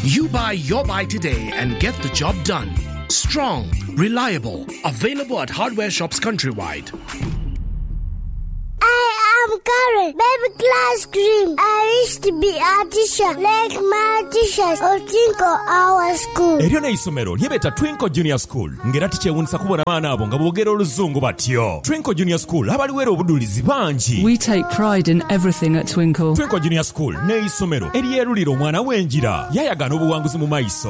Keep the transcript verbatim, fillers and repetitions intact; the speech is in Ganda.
You buy your buy today and get the job done. Strong, reliable, available at hardware shops countrywide. I am Karen, baby class cream. I wish to be a teacher like my teachers or Twinkle our school. Eryo ne isomero lyebeta Twinkle Junior School. Ngera tikyewunisa kubona baana abo nga boogera oluzungu batyo. Twinkle Junior School abaliwera obudulizi bangi. We take pride in everything at Twinkle. Twinkle Junior School ne isomero eryerulira omwana w'enjira. Yayagana obuwanguzi mu maiso.